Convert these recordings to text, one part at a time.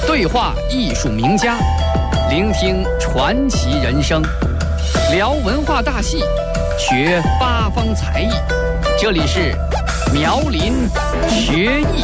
对话艺术名家，聆听传奇人生，聊文化大戏，学八方才艺。这里是苗林学艺。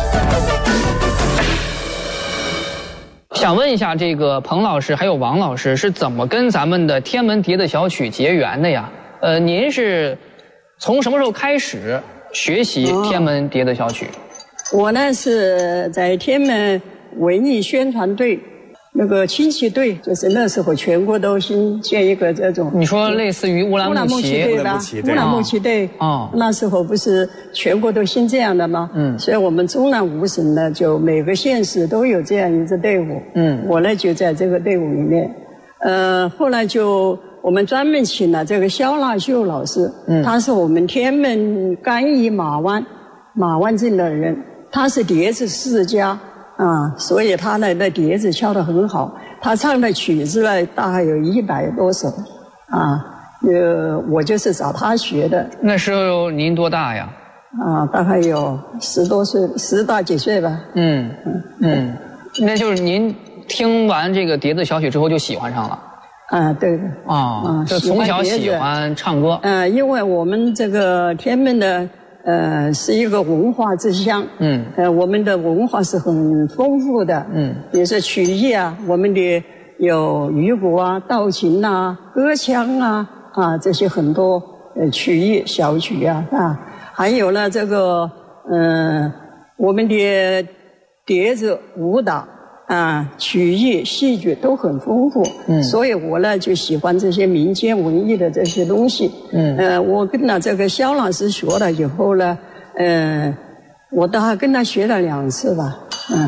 想问一下，这个彭老师还有王老师是怎么跟咱们的天门蝶子小曲结缘的呀？您是从什么时候开始学习天门蝶子小曲？ 我呢是在天门文艺宣传队那个亲戚队，就是那时候全国都新建一个这种。 你说类似于乌兰牧骑队吧？乌兰牧骑队。哦。那时候不是全国都新这样的吗？嗯。所以我们中南五省呢，就每个县市都有这样一支队伍。嗯。我呢就在这个队伍里面。后来就我们专门请了这个肖腊秀老师。嗯。他是我们天门甘邑马湾镇的人。他是碟子世家啊，所以他的碟子敲得很好。他唱的曲子呢，大概有100多首啊。我就是找他学的。 那时候您多大呀？ 啊，大概有10多岁，10大几岁吧。 那就是您听完这个碟子小曲之后就喜欢上了。 啊，对的。 就从小喜欢唱歌。 因为我们这个天门的。是一个文化之乡。我们的文化是很丰富的。比如说曲艺啊，我们的有渔鼓啊、道琴啊、歌腔啊，这些很多曲艺、小曲啊，还有呢这个我们的碟子、舞蹈曲艺、戏剧都很丰富。所以我呢就喜欢这些民间文艺的这些东西。我跟了这个肖老师学了以后呢，我大概跟他学了2次吧。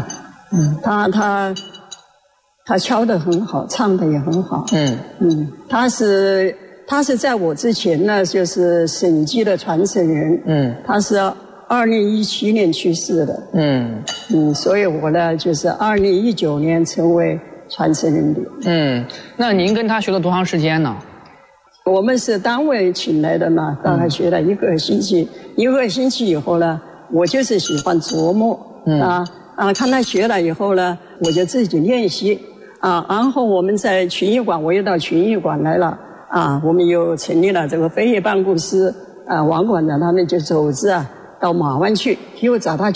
他敲得很好，唱得也很好。他是在我之前呢，就是审计的传承人。他是2017年去世的。所以我呢就是2019年成为传承人的。 那您跟他学了多长时间呢？ 我们是单位请来的嘛，大概学了1个星期。1个星期以后呢，我就是喜欢琢磨。看他学了以后呢，我就自己练习。然后我们在群艺馆，我又到群艺馆来了。我们又成立了这个非业办公室。王馆长他们就组织到马湾去，又找他